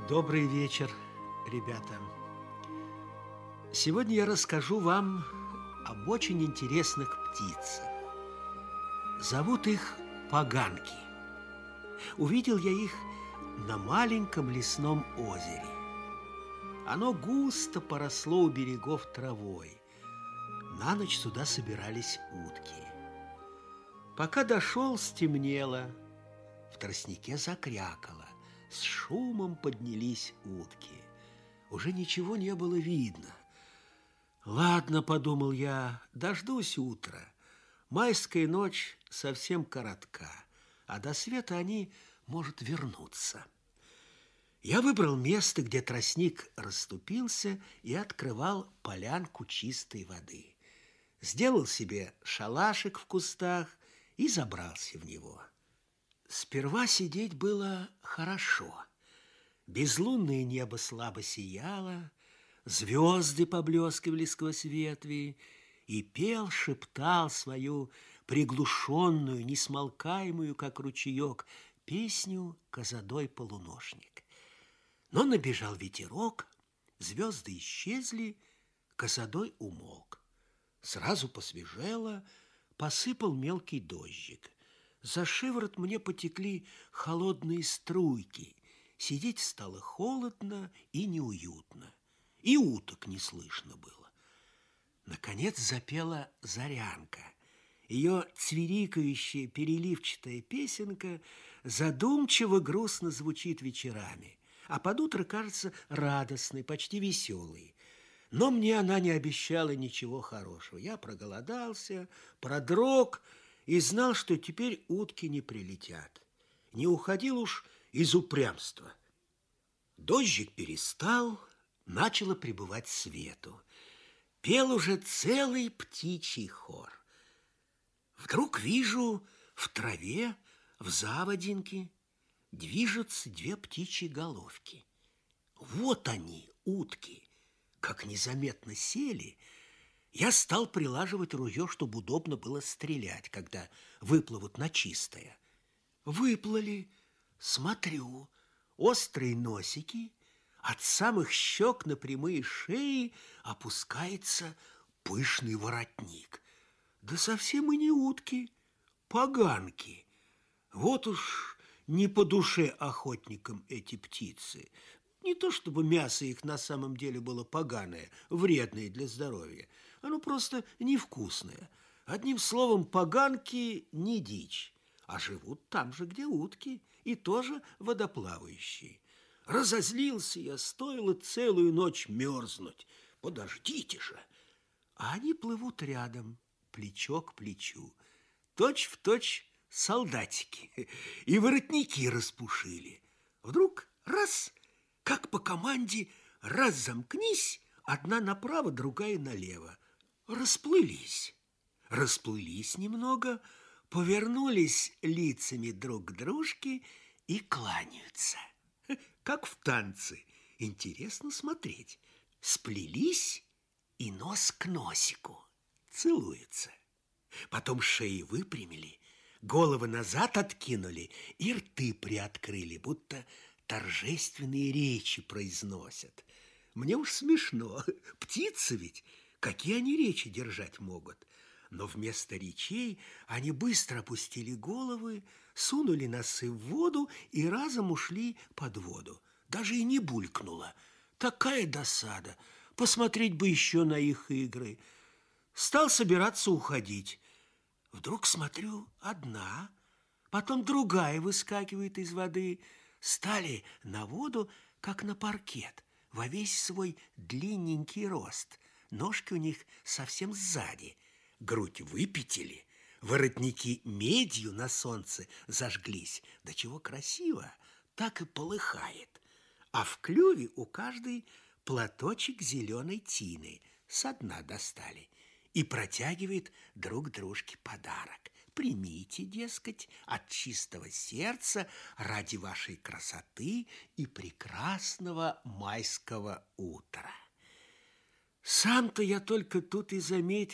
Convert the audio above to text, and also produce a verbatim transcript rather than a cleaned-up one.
Добрый вечер, ребята. Сегодня я расскажу вам об очень интересных птицах. Зовут их поганки. Увидел я их на маленьком лесном озере. Оно густо поросло у берегов травой. На ночь сюда собирались утки. Пока дошел, стемнело. В тростнике закрякало. С шумом поднялись утки. Уже ничего не было видно. Ладно, подумал я, дождусь утра. Майская ночь совсем коротка, а до света они, может, вернуться. Я выбрал место, где тростник расступился и открывал полянку чистой воды. Сделал себе шалашик в кустах и забрался в него. Сперва сидеть было хорошо. Безлунное небо слабо сияло, звезды поблескивали сквозь ветви, и пел, шептал свою приглушенную, несмолкаемую, как ручеек, песню козадой полуношник. Но набежал ветерок, звезды исчезли, козадой умолк. Сразу посвежело, посыпал мелкий дождик. За шиворот мне потекли холодные струйки. Сидеть стало холодно и неуютно. И уток не слышно было. Наконец запела зарянка. Ее цвирикающая переливчатая песенка задумчиво грустно звучит вечерами, а под утро кажется радостной, почти веселой. Но мне она не обещала ничего хорошего. Я проголодался, продрог и знал, что теперь утки не прилетят. Не уходил уж из упрямства. Дождик перестал, начало прибывать свету. Пел уже целый птичий хор. Вдруг вижу, в траве, в заводинке движутся две птичьи головки. Вот они, утки, как незаметно сели. Я стал прилаживать ружье, чтобы удобно было стрелять, когда выплывут на чистое. Выплыли, смотрю, острые носики, от самых щек на прямые шеи опускается пышный воротник. Да совсем и не утки, поганки. Вот уж не по душе охотникам эти птицы. Не то чтобы мясо их на самом деле было поганое, вредное для здоровья. Оно просто невкусное. Одним словом, поганки не дичь, а живут там же, где утки, и тоже водоплавающие. Разозлился я, стоило целую ночь мерзнуть. Подождите же. А они плывут рядом, плечо к плечу. Точь в точь солдатики. И воротники распушили. Вдруг раз... Как по команде, раз замкнись, одна направо, другая налево. Расплылись. Расплылись немного, повернулись лицами друг к дружке и кланяются. Как в танце. Интересно смотреть. Сплелись и нос к носику. Целуются. Потом шеи выпрямили, головы назад откинули и рты приоткрыли, будто торжественные речи произносят. Мне уж смешно. Птицы ведь, какие они речи держать могут? Но вместо речей они быстро опустили головы, сунули носы в воду и разом ушли под воду. Даже и не булькнуло. Такая досада. Посмотреть бы еще на их игры. Стал собираться уходить. Вдруг смотрю, одна, потом другая выскакивает из воды. Стали на воду, как на паркет, во весь свой длинненький рост. Ножки у них совсем сзади, грудь выпятили, воротники медью на солнце зажглись. Да чего красиво, так и полыхает. А в клюве у каждой платочек зеленой тины со дна достали и протягивает друг дружке подарок. Примите, дескать, от чистого сердца ради вашей красоты и прекрасного майского утра. Сам-то я только тут и заметил,